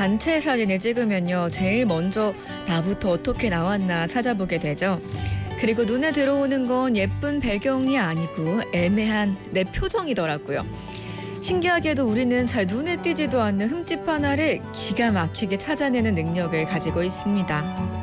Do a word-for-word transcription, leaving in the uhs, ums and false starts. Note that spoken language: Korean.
단체 사진을 찍으면요. 제일 먼저 나부터 어떻게 나왔나 찾아보게 되죠. 그리고 눈에 들어오는 건 예쁜 배경이 아니고 애매한 내 표정이더라고요. 신기하게도 우리는 잘 눈에 띄지도 않는 흠집 하나를 기가 막히게 찾아내는 능력을 가지고 있습니다.